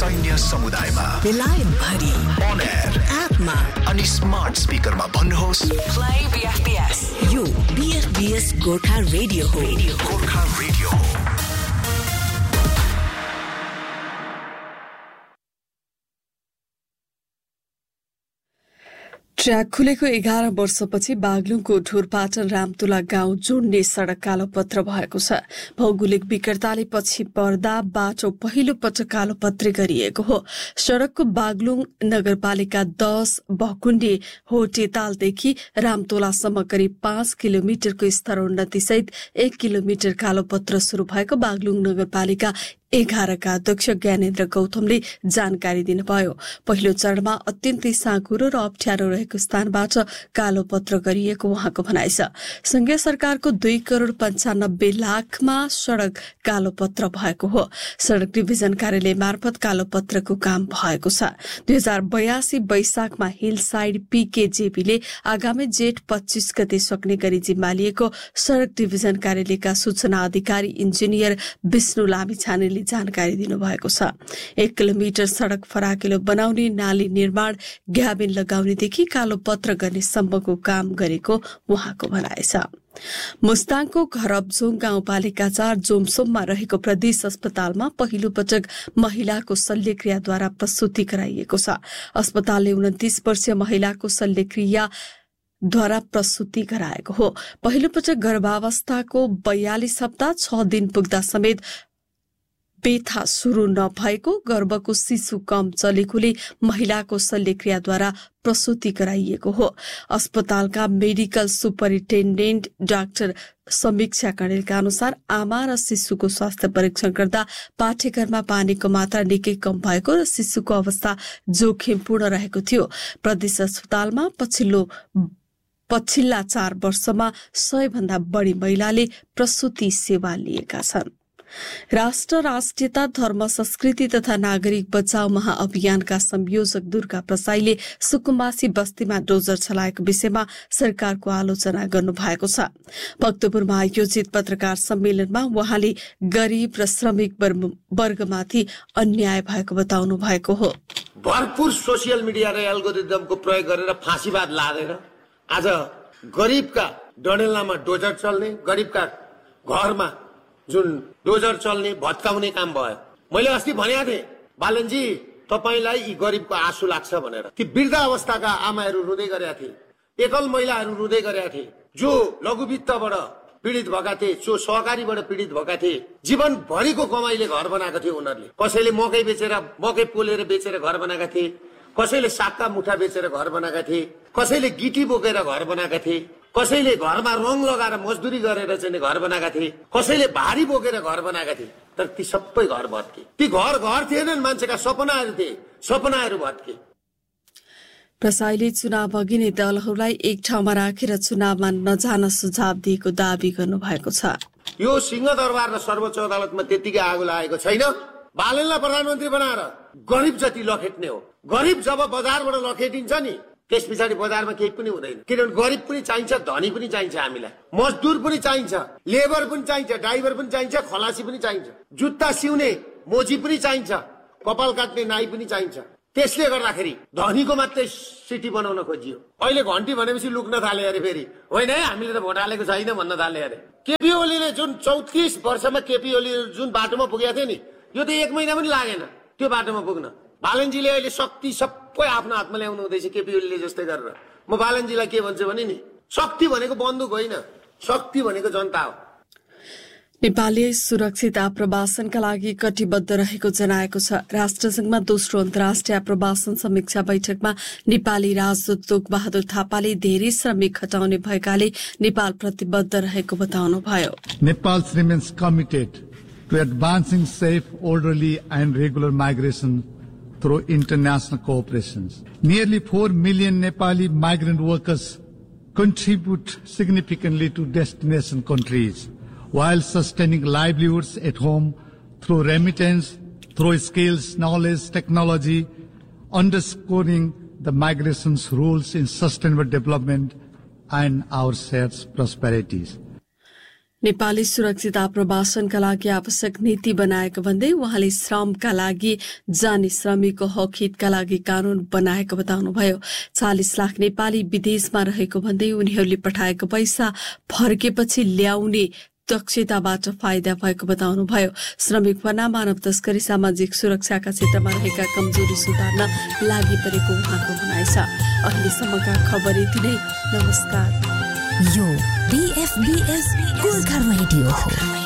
सैन्य समुदायमा, बेलायत भरि, on air, एपमा अनि स्मार्ट स्पिकरमा भन्नुहोस् Play BFBS. यो BFBS गोर्खा रेडियो हो. गोर्खा रेडियो हो. ट्र्याक खुलेको 11 वर्षपछि बागलुङको ढोरपाटन रामतुला गाउँ जोड्ने सड़क कालोपत्र भएको छ। भौगोलिक विकटताले पछि पर्दा बाटो पहिलो पटक कालोपत्री गरिएको हो। सड़कको बागलुङ नगरपालिका 10 भकुण्डे होटेतालदेखि रामतोलासम्म करिब 5 किलोमिटरको स्तरोन्नति सहित 1 किलोमिटर कालोपत्र शुरू भएको बागलुङ नगरपालिका 11 का अध्यक्ष ज्ञानेन्द्र गौतमले जानकारी दिनुभयो। पहिलो चरणमा अत्यन्तै साँघुरो र अप्ठ्यारो रहेको स्थानबाट कालोपत्र गरिएको उहाँको भनाइ छ। संघीय सरकारको 2,95,00,000मा सड़क कालोपत्र भएको हो। सड़क डिभिजन कार्यालय मार्फत कालोपत्रको काम भएको छ। 2082 वैशाखमा हिल साइड पीकेजेपीले आगामी जेठ 25 गते सक्ने गरी जिम्मा लिएको सड़क डिभिजन कार्यालयका सूचना अधिकारी इन्जिनियर विष्णु लामिछानेले जानकारी दिनुभएको छ। 1 किलोमिटर सड़क फराकिलो बनाउने, नाली निर्माण, ग्याबिन लगाउनेदेखि कालोपत्र गर्ने सम्मको काम गरेको उहाँको भनाइ छ। मुस्ताङको घरबजोङ गाउँपालिका 4 जोमसोममा रहेको प्रदेश अस्पतालमा पहिलो पटक महिलाको शल्यक्रियाद्वारा प्रसूति गराइएको छ। अस्पतालले 29 वर्षीय महिलाको शल्यक्रिया द्वारा प्रसूति गराएको हो। पहिलो पटक गर्भावस्थाको 42 हप्ता 6 दिन पुग्दा समेत बेथा शुरू नभएको, गर्भको शिशु कम चलेकोले महिलाको शल्यक्रियाद्वारा प्रसूति गराइएको हो। अस्पतालका मेडिकल सुपरिन्टेन्डेन्ट डाक्टर समीक्षा कणेलका अनुसार आमा र शिशुको स्वास्थ्य परीक्षण गर्दा पाठेघरमा पानीको मात्रा निकै कम भएको र शिशुको अवस्था जोखिमपूर्ण रहेको थियो। प्रदेश अस्पतालमा पछिल्ला 4 वर्षमा 100 भन्दा बढी महिलाले प्रसूति सेवा लिएका छन्। राष्ट्र, राष्ट्रियता, धर्म, संस्कृति तथा नागरिक बचाउ महाअभियानका संयोजक दुर्गा प्रसाईले सुकुम्बासी बस्तीमा डोजर चलाएको विषयमा सरकारको आलोचना गर्नु भएको छ। भक्तपुरमा आयोजित पत्रकार सम्मेलनमा उहाँले गरीब र श्रमिक वर्गमाथि अन्याय भएको बताउनु भएको हो। भरपूर सोसियल मिडिया र एल्गोरिदमको प्रयोग गरेर फाँसीवाद लादेर आज गरीबका डडेलनामा डोजर चल्ने, गरीबका घरमा जुन डोजर चल्ने, भत्काउने काम भयो। मैले अस्ति भनेको थिएँ, बालनजी तपाईलाई यी गरीबको आँसु लाग्छ भनेर। ती वृद्ध अवस्थाका आमाहरू रुँदै गरेका थिए, एकल महिलाहरू रुँदै गरेका थिए, जो लघुवित्तबाट पीडित भएका थिए, जो सहकारीबाट पीडित भएका थिए। जीवनभरिको कमाइले घर बनाएको थियो उनीहरूले। कसैले मकै पोलेर बेचेर घर बनाएका थिए, कसैले सागका मुठा बेचेर घर बनाएका थिए, कसैले गिटी बोकेर घर बनाएका थिए, कसैले घरमा रङ लगाएर मजदुरी गरेर चाहिँ घर बनाएका थिए, कसैले भारी बोकेर घर बनाएका थिए। तर ती सबै घर भत्के। ती घर थिएनन्, मान्छेका सपनाहरू थिए, सपनाहरू भत्के। प्रसाईले चुनाव अघि नै दलहरूलाई एक ठाउँमा राखेर चुनावमा नजान सुझाव दिएको दावी गर्नुभएको छ। यो सिंहदरबार र सर्वोच्च अदालतमा त्यतिकै आगो लागेको छैन। बालनलाई प्रधानमन्त्री बनाएर गरिब जति लखेट्ने हो। गरिब जब बजारबाट लखेटिन्छ नि, त्यस पछाडि बजारमा केही पनि हुँदैन। किनभने गरिब पनि चाहिन्छ, धनी पनि चाहिन्छ, हामीलाई मजदुर पनि चाहिन्छ, लेबर पनि चाहिन्छ, ड्राइभर पनि चाहिन्छ, खलासी पनि चाहिन्छ, जुत्ता सिउने मोजी पनि चाहिन्छ, कपाल काट्ने नाई पनि चाहिन्छ। त्यसले गर्दाखेरि धनीको मात्रै सिटी बनाउन खोजियो। अहिले घन्टी भनेपछि लुक्न थाले अरे, फेरि होइन है हामीले त भोट हालेको छैन भन्न थाले अरे। केपी ओलीले जुन 34 वर्षमा केपी ओली जुन बाटोमा पुगेको थियो नि, यो त 1 महिना पनि लागेन त्यो बाटोमा पुग्न। बालनजीले अहिले शक्ति सबै आफ्नो हातमा ल्याउनु हुँदैछ केपी ओलीले जस्तै गरेर। म बालनजीलाई के भन्छु भने नि, शक्ति भनेको बन्दुक होइन, शक्ति भनेको जनता हो। नेपालले सुरक्षित आप्रवासनका लागि कटिबद्ध रहेको जनाएको छ। राष्ट्रसंघमा दोस्रो अन्तर्राष्ट्रिय आप्रवासन समीक्षा बैठकमा नेपाली राजदूत टोक बहादुर थापाले धेरै श्रमिक हटाउने भएकाले नेपाल प्रतिबद्ध रहेको बताउनुभयो। Nepal remains committed to advancing safe, orderly and regular migration through international cooperations. Nearly 4 million Nepali migrant workers contribute significantly to destination countries, while sustaining livelihoods at home through remittance, through skills, knowledge, technology, underscoring the migration's roles in sustainable development and our shared prosperities. Nepali सुरक्षित आप्रवासनका लागि आवश्यक नीति बनाएको भन्दै उहाँले श्रमका लागि जाने श्रमिकको हक हितका लागि कानून बनाएको बताउनुभयो। 40 लाख नेपाली विदेशमा रहेको भन्दै उनीहरूले पठाएको पैसा फर्केपछि ल्याउने दक्षताबाट फाइदा भएको बताउनुभयो। श्रमिक भर्ना, मानव तस्करी, सामाजिक सुरक्षाका क्षेत्रमा रहेका कमजोरी सुधार्न लागि परेको उहाँको भनाइ छ। अहिलेसम्मका खबर यति नै। नमस्कार। यो BFBS गोर्खा रेडियो हो।